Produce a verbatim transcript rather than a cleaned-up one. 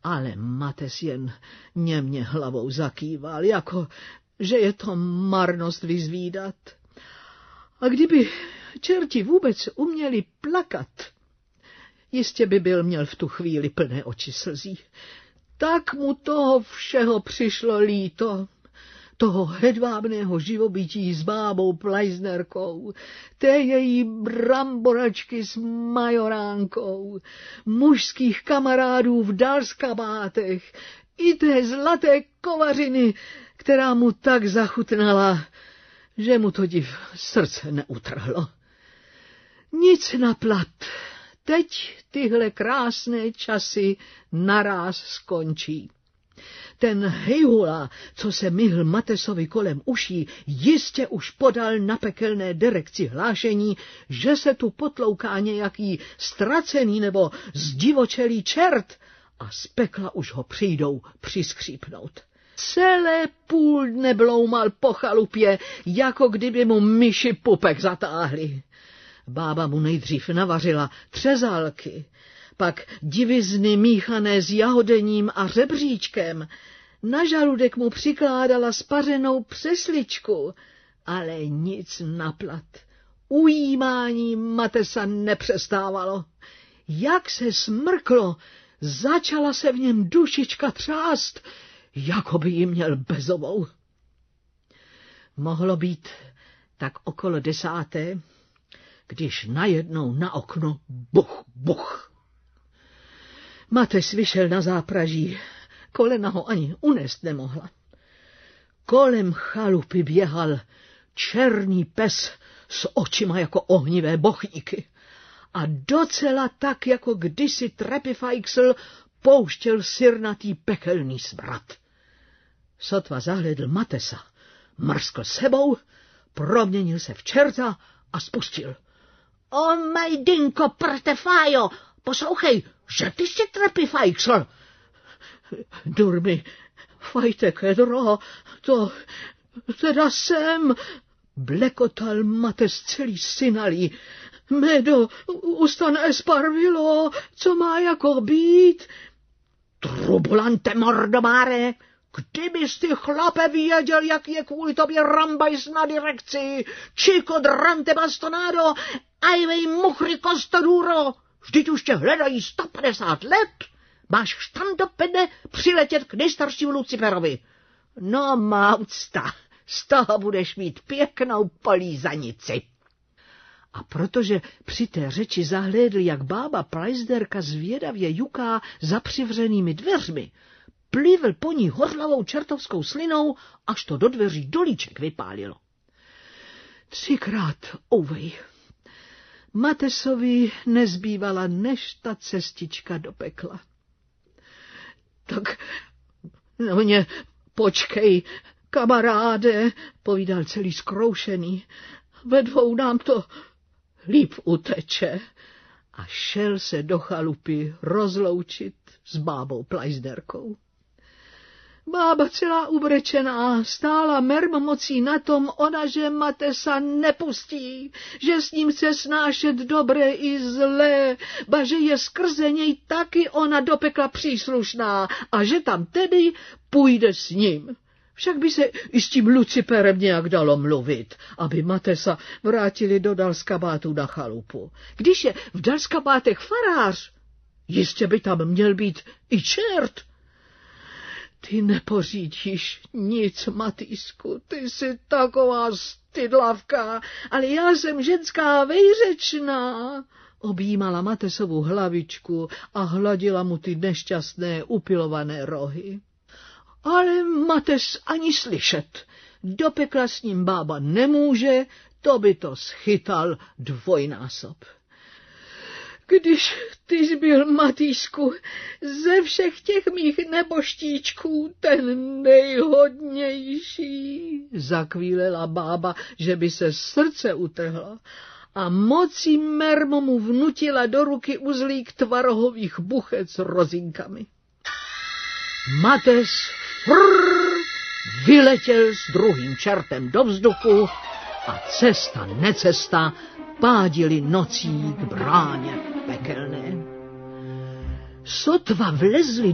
Ale Mates jen němě hlavou zakýval, jako že je to marnost vyzvídat. A kdyby čerti vůbec uměli plakat, jistě by byl měl v tu chvíli plné oči slzí. Tak mu toho všeho přišlo líto, toho hedvábného živobytí s bábou Pleisnerkou, té její bramboračky s majoránkou, mužských kamarádů v dalskabátech i té zlaté kovařiny, která mu tak zachutnala, že mu to div srdce neutrhlo. Nic na plat. Teď tyhle krásné časy naráz skončí. Ten hejhula, co se myhl Matesovi kolem uší, jistě už podal na pekelné direkci hlášení, že se tu potlouká nějaký ztracený nebo zdivočelý čert a z pekla už ho přijdou přiskřípnout. Celé půl dne bloumal po chalupě, jako kdyby mu myši pupek zatáhli. Bába mu nejdřív navařila třezálky, pak divizny míchané s jahodením a řebříčkem. Na žaludek mu přikládala spařenou přesličku, ale nic na plat. Ujímání Matesa nepřestávalo. Jak se smrklo, začala se v něm dušička třást, jako by ji měl bezovou. Mohlo být tak okolo desáté, když najednou na okno buch, buch. Mates vyšel na zápraží, kolena ho ani unést nemohla. Kolem chalupy běhal černý pes s očima jako ohnivé bochníky a docela tak, jako kdysi Trepifajksl pouštěl sirnatý pekelný smrad. Sotva zahledl Matesa, mrskl sebou, proměnil se v čerta a spustil. O majdinko prtefájo, poslouchej, že ty jsi Trepifajksl. Durmi, fajte kedro, to teda jsem, blekotal Mates celý synalý. Medo, ustan esparvilo, co má jako být? Trubulante mordomáre, kdybys ty chlape věděl, jak je kvůli tobě rambajs na direkci, chico drante bastonado, ajvej muchry kostoduro, vždyť už tě hledají sto padesát let, máš štandopede přiletět k nejstaršímu Luciferovi. No má úcta, z toho budeš mít pěknou polízanici. A protože při té řeči zahlédl, jak bába Pleisnerka zvědavě juká za přivřenými dveřmi, plivl po ní hořlavou čertovskou slinou, až to do dveří dolíček vypálilo. Třikrát ouvej. Matesovi nezbývala než ta cestička do pekla. Tak no mě počkej, kamaráde, povídal celý zkroušený, ve dvou nám to líp uteče. A šel se do chalupy rozloučit s bábou Pleisnerkou. Bába celá ubrečená stála mermomocí na tom, ona, že Matesa nepustí, že s ním chce snášet dobré i zlé, ba že je skrze něj taky ona do pekla příslušná a že tam tedy půjde s ním. Však by se i s tím Luciferem nějak dalo mluvit, aby Matesa vrátili do Dalskabátu na chalupu. Když je v Dalskabátech farář, jistě by tam měl být i čert. Ty nepořídíš nic, Matýsku, ty jsi taková stydlavka, ale já jsem ženská vejřečná. Objímala Matesovu hlavičku a hladila mu ty nešťastné upilované rohy. Ale Mates ani slyšet. Do pekla s ním bába nemůže, to by to schytal dvojnásob. Když ty jsi byl, Matýsku, ze všech těch mých neboštíčků ten nejhodnější, zakvílela bába, že by se srdce utrhlo, a mocí mermo mu vnutila do ruky uzlík tvarohových buchet s rozinkami. Mates frrr, vyletěl s druhým čertem do vzduchu a cesta necesta pádili nocí k bráně pekelné. Sotva vlezli